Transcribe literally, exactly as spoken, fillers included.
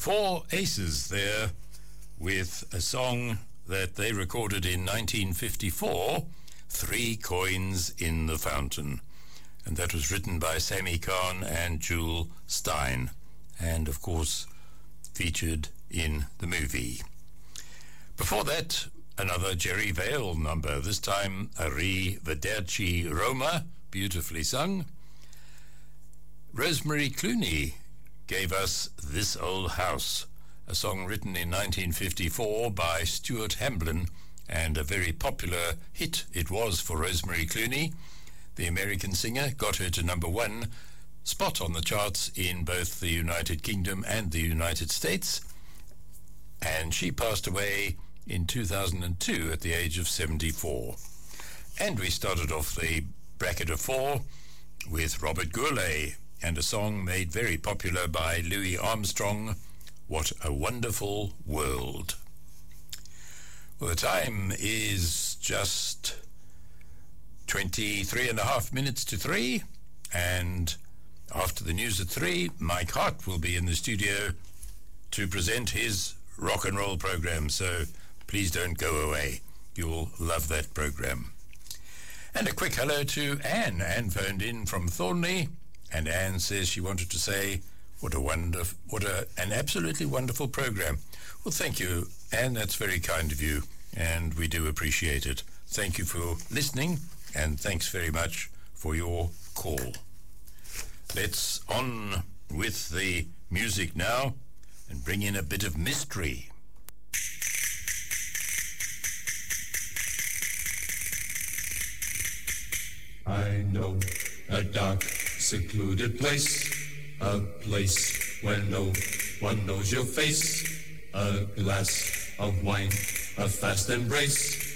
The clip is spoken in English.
Four Aces there with a song that they recorded in nineteen fifty-four, Three Coins in the Fountain. And that was written by Sammy Kahn and Jule Stein, and of course featured in the movie. Before that, another Jerry Vale number, this time Arrivederci Roma, beautifully sung. Rosemary Clooney gave us This Old House, a song written in nineteen fifty-four by Stuart Hamblin, and a very popular hit it was for Rosemary Clooney. The American singer got her to number one spot on the charts in both the United Kingdom and the United States, and she passed away in two thousand two at the age of seventy-four. And we started off the bracket of four with Robert Gourlay and a song made very popular by Louis Armstrong, What a Wonderful World. Well, the time is just twenty-three and a half minutes to three, and after the news at three, Mike Hart will be in the studio to present his rock and roll program, so please don't go away. You'll love that program. And a quick hello to Anne. Anne phoned in from Thornley, and Anne says she wanted to say what a wonderful, what a, an absolutely wonderful program. Well, thank you, Anne. That's very kind of you, and we do appreciate it. Thank you for listening, and thanks very much for your call. Let's on with the music now and bring in a bit of mystery. I know a dark, secluded place, a place where no one knows your face, a glass of wine, a fast embrace,